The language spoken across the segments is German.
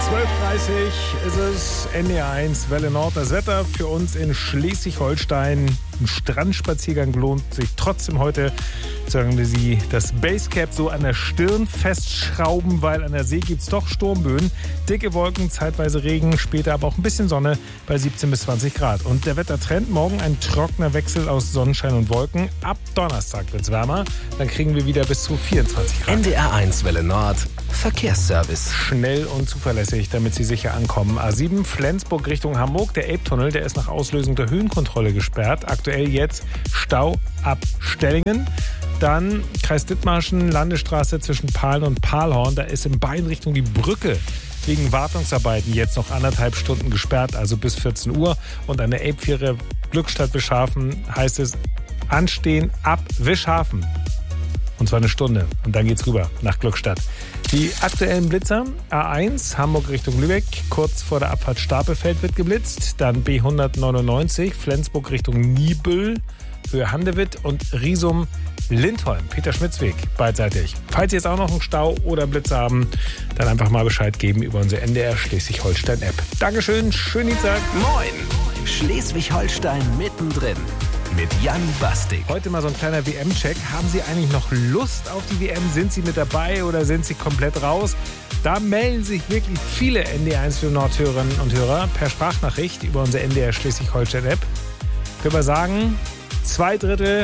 12:30 ist es, NDR1 Welle Nord. Das Wetter für uns in Schleswig-Holstein. Ein Strandspaziergang lohnt sich trotzdem heute. Sagen Sie das Basecap so an der Stirn festschrauben, weil an der See gibt es doch Sturmböen. Dicke Wolken, zeitweise Regen, später aber auch ein bisschen Sonne bei 17 bis 20 Grad. Und der Wettertrend, morgen ein trockener Wechsel aus Sonnenschein und Wolken. Ab Donnerstag wird es wärmer, dann kriegen wir wieder bis zu 24 Grad. NDR1 Welle Nord, Verkehrsservice. Schnell und zuverlässig, damit Sie sicher ankommen. A7 Flensburg Richtung Hamburg. Der Elbtunnel, der ist nach Auslösung der Höhenkontrolle gesperrt. Aktuell jetzt Stau ab Stellingen. Dann Kreis Dithmarschen, Landesstraße zwischen Pahlen und Pahlhorn. Da ist in beiden Richtungen die Brücke wegen Wartungsarbeiten jetzt noch 1,5 Stunden gesperrt, also bis 14 Uhr. Und an der Elbfähre Glückstadt-Wischhafen heißt es anstehen ab Wischhafen. Und zwar eine Stunde. Und dann geht's rüber nach Glückstadt. Die aktuellen Blitzer: A1 Hamburg Richtung Lübeck, kurz vor der Abfahrt Stapelfeld wird geblitzt. Dann B199 Flensburg Richtung Niebüll, Höhe Handewitt und Riesum Lindholm, Peter-Schmitz-Weg, beidseitig. Falls Sie jetzt auch noch einen Stau oder Blitzer haben, dann einfach mal Bescheid geben über unsere NDR Schleswig-Holstein-App. Dankeschön, schönen Dienstag. Moin, Schleswig-Holstein mittendrin mit Jan Bastik. Heute mal so ein kleiner WM-Check. Haben Sie eigentlich noch Lust auf die WM? Sind Sie mit dabei oder sind Sie komplett raus? Da melden sich wirklich viele NDR1 für Nordhörerinnen und Hörer per Sprachnachricht über unsere NDR Schleswig-Holstein-App. Können wir sagen, 2/3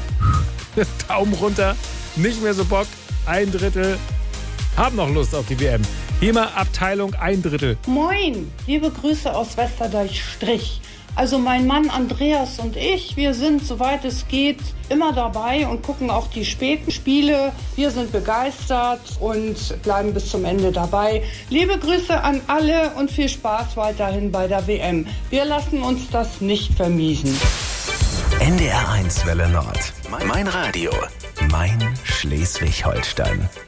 Daumen runter, nicht mehr so Bock, 1/3 haben noch Lust auf die WM. Hier mal Abteilung 1/3. Moin, liebe Grüße aus Westerdeich-Strich. Also mein Mann Andreas und ich, wir sind, soweit es geht, immer dabei und gucken auch die späten Spiele. Wir sind begeistert und bleiben bis zum Ende dabei. Liebe Grüße an alle und viel Spaß weiterhin bei der WM. Wir lassen uns das nicht vermiesen. NDR1 Welle Nord. Mein Radio. Mein Schleswig-Holstein.